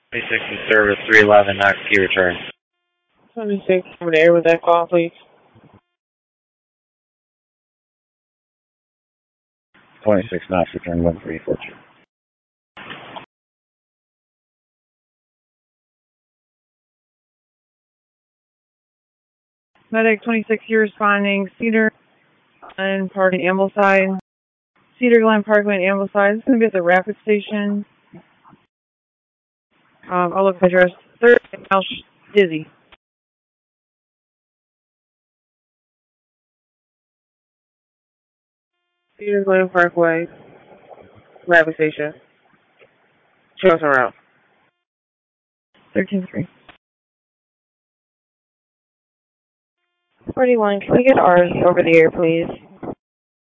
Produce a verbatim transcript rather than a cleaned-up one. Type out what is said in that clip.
twenty-six in service, three eleven, Knox Key return. twenty-six, over the air with that call, please. twenty-six Knox return, one three four two. Medic twenty-six, you're responding. Cedar Glen Park and Ambleside. Cedar Glen Parkway and Ambleside. This is going to be at the Rapid Station. Um, I'll look at the address. third Mile Dizzy. Cedar Glen Parkway, Rapid Station. Show us around. thirteen three. forty-one, can we get ours over the air, please?